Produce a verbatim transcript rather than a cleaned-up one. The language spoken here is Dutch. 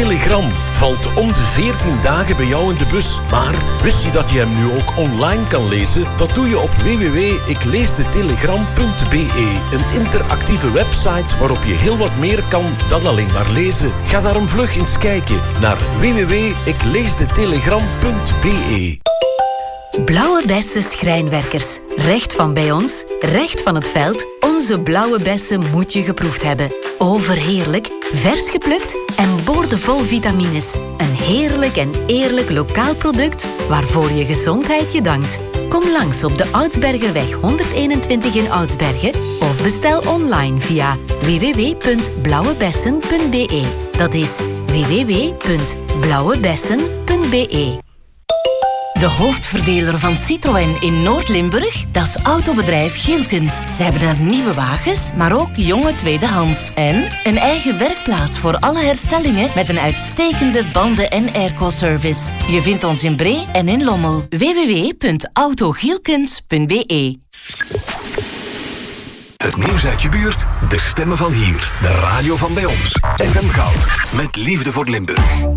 Telegram valt om de veertien dagen bij jou in de bus. Maar wist je dat je hem nu ook online kan lezen? Dat doe je op w w w punt ik lees de telegram punt b e. Een interactieve website waarop je heel wat meer kan dan alleen maar lezen. Ga daarom vlug eens kijken naar w w w punt ik lees de telegram punt b e. Blauwe bessen schrijnwerkers. Recht van bij ons, recht van het veld. Onze blauwe bessen moet je geproefd hebben. Overheerlijk, vers geplukt en boordevol vitamines. Een heerlijk en eerlijk lokaal product waarvoor je gezondheid je dankt. Kom langs op de Oudsbergerweg honderdeenentwintig in Oudsbergen of bestel online via w w w punt blauwe bessen punt b e. Dat is w w w punt blauwe bessen punt b e. De hoofdverdeler van Citroën in Noord-Limburg, dat is autobedrijf Geelkens. Ze hebben daar nieuwe wagens, maar ook jonge tweedehands. En een eigen werkplaats voor alle herstellingen met een uitstekende banden- en airco-service. Je vindt ons in Bree en in Lommel. w w w punt autogielkens punt b e. Het nieuws uit je buurt, de stemmen van hier. De radio van bij ons. F M Goud, met liefde voor Limburg.